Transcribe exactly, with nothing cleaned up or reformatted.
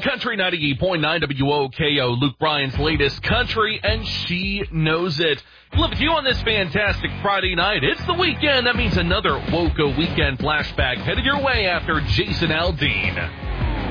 Country ninety-eight point nine W O K O, Luke Bryan's latest country, and she knows it. Live with you on this fantastic Friday night. It's the weekend. That means another WOCO weekend flashback headed your way after Jason Aldean.